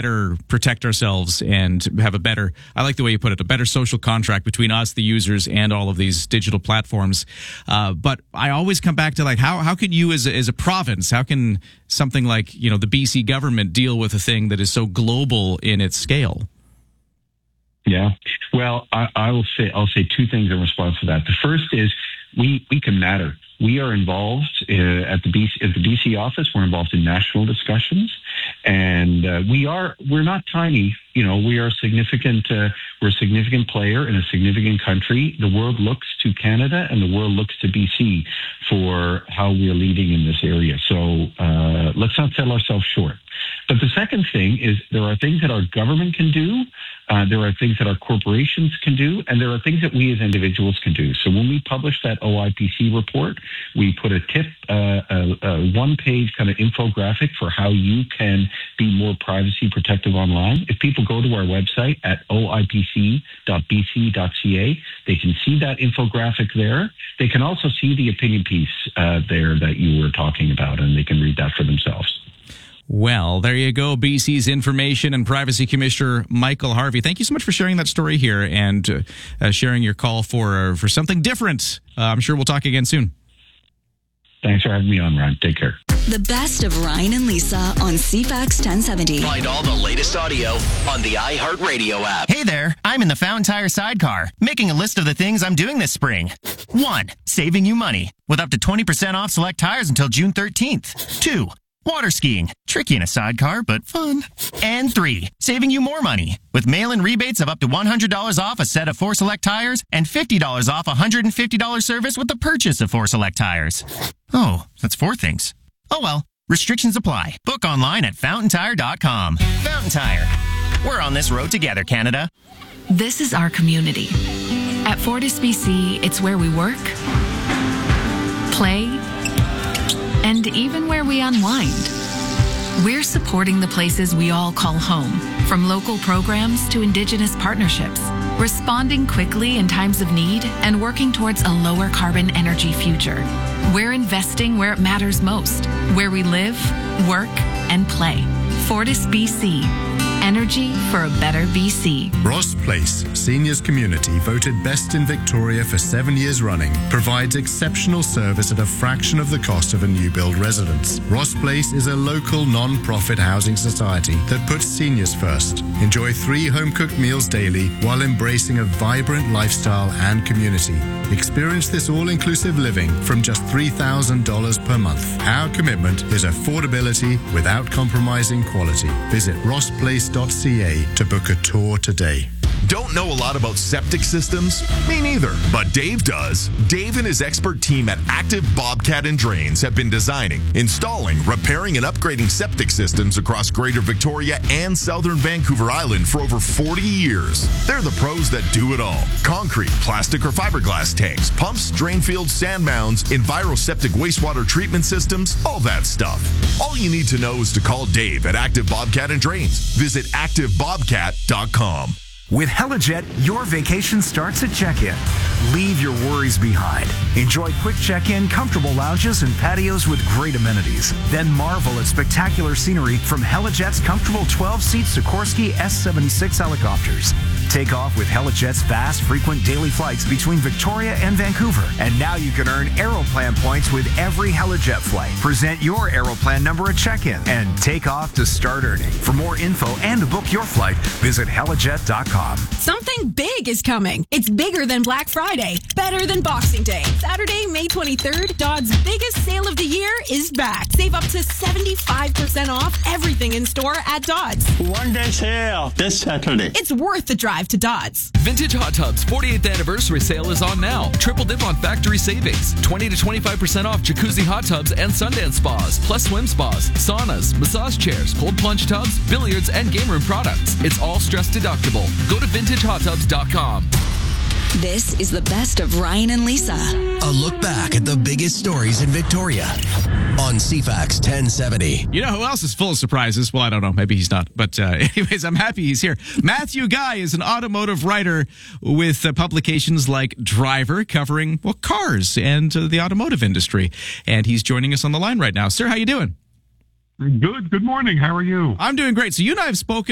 better protect ourselves and have a better, I like the way you put it, a better social contract between us, the users, and all of these digital platforms. But I always come back to, like, how can you as a province, how can something like, the BC government deal with a thing that is so global in its scale? Yeah. Well, I'll say two things in response to that. The first is we can matter. We are involved at the BC office. We're involved in national discussions, and we're not tiny. We are significant. We're a significant player in a significant country. The world looks to Canada, and the world looks to BC for how we are leading in this area. So let's not sell ourselves short. But the second thing is there are things that our government can do. There are things that our corporations can do, and there are things that we as individuals can do. So when we published that OIPC report, we put a one-page kind of infographic for how you can be more privacy protective online. If people go to our website at oipc.bc.ca, they can see that infographic there. They can also see the opinion piece there that you were talking about, and they can read that for themselves. Well, there you go. BC's Information and Privacy Commissioner Michael Harvey. Thank you so much for sharing that story here and sharing your call for something different. I'm sure we'll talk again soon. Thanks for having me on, Ryan. Take care. The best of Ryan and Lisa on CFAX 1070. Find all the latest audio on the iHeartRadio app. Hey there, I'm in the Fountain Tire sidecar, making a list of the things I'm doing this spring. 1. Saving you money, with up to 20% off select tires until June 13th. 2. Water skiing. Tricky in a sidecar, but fun. And 3, saving you more money with mail-in rebates of up to $100 off a set of 4 Select tires and $50 off a $150 service with the purchase of 4 Select tires. Oh, that's 4 things. Oh well, restrictions apply. Book online at fountaintire.com. Fountain Tire. We're on this road together, Canada. This is our community. At Fortis BC, it's where we work, play, and even where we unwind. We're supporting the places we all call home, from local programs to Indigenous partnerships, responding quickly in times of need and working towards a lower carbon energy future. We're investing where it matters most, where we live, work, and play. Fortis BC. Energy for a better BC. Ross Place Seniors Community, voted best in Victoria for 7 years running, provides exceptional service at a fraction of the cost of a new build residence. Ross Place is a local non-profit housing society that puts seniors first. Enjoy 3 home-cooked meals daily while embracing a vibrant lifestyle and community. Experience this all-inclusive living from just $3,000 per month. Our commitment is affordability without compromising quality. Visit rossplace.ca to book a tour today. Don't know a lot about septic systems? Me neither, but Dave does. Dave and his expert team at Active Bobcat and Drains have been designing, installing, repairing, and upgrading septic systems across Greater Victoria and Southern Vancouver Island for over 40 years. They're the pros that do it all. Concrete, plastic, or fiberglass tanks, pumps, drain fields, sand mounds, EnviroSeptic wastewater treatment systems, all that stuff. All you need to know is to call Dave at Active Bobcat and Drains. Visit ActiveBobcat.com. With Helijet, your vacation starts at check-in. Leave your worries behind. Enjoy quick check-in, comfortable lounges, and patios with great amenities. Then marvel at spectacular scenery from Helijet's comfortable 12-seat Sikorsky S-76 helicopters. Take off with Helijet's fast, frequent daily flights between Victoria and Vancouver. And now you can earn Aeroplan points with every Helijet flight. Present your Aeroplan number at check-in and take off to start earning. For more info and to book your flight, visit helijet.com. Something big is coming. It's bigger than Black Friday, better than Boxing Day. Saturday, May 23rd, Dodds' biggest sale of the year is back. Save up to 75% off everything in store at Dodds. One-day sale this Saturday. It's worth the drive to Dodds. Vintage Hot Tubs 48th anniversary sale is on now. Triple dip on factory savings. 20 to 25% off jacuzzi hot tubs and Sundance spas, plus swim spas, saunas, massage chairs, cold plunge tubs, billiards, and game room products. It's all stress deductible. Go to VintageHotTubs.com. This is the best of Ryan and Lisa. A look back at the biggest stories in Victoria on CFAX 1070. You know who else is full of surprises? Well, I don't know. Maybe he's not. But anyways, I'm happy he's here. Matthew Guy is an automotive writer with publications like Driver, covering, well, cars and the automotive industry. And he's joining us on the line right now. Sir, how you doing? Good. Good morning. How are you? I'm doing great. So you and I have spoken